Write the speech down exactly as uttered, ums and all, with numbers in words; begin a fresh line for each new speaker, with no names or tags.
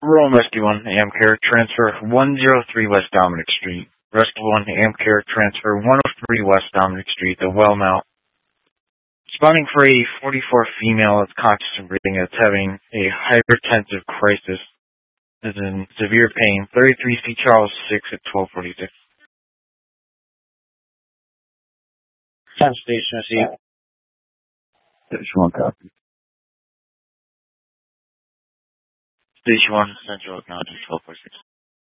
Rural Rescue one, Amcare, transfer one oh three West Dominic Street. Rescue one, Amcare, transfer one oh three West Dominic Street, the Wellmount. Responding for a forty-four female that's conscious and breathing that's having a hypertensive crisis, is in severe pain. thirty-three C Charles six at twelve forty-six. Time station, I see. Station one copy. Station one, Central, acknowledging twelve forty-six.